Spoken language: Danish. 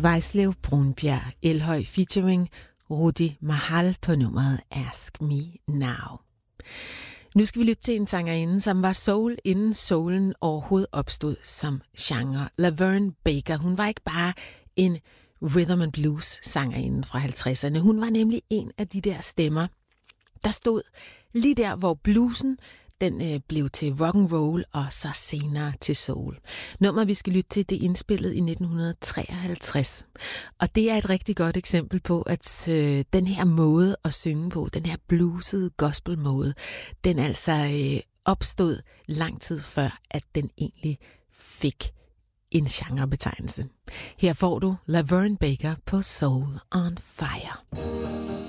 Vejslev Brunbjerg Elhøj featuring Rudi Mahal på nummeret Ask Me Now. Nu skal vi lytte til en sangerinde, som var soul, inden soulen overhovedet opstod som genre. Laverne Baker, hun var ikke bare en rhythm and blues sangerinde fra 50'erne. Hun var nemlig en af de der stemmer, der stod lige der, hvor bluesen den blev til rock and roll og så senere til soul. Nummer, vi skal lytte til, det er indspillet i 1953. Og det er et rigtig godt eksempel på, at den her måde at synge på, den her bluesede gospel-måde, den altså opstod lang tid før, at den egentlig fik en genrebetegnelse. Her får du Laverne Baker på Soul on Fire.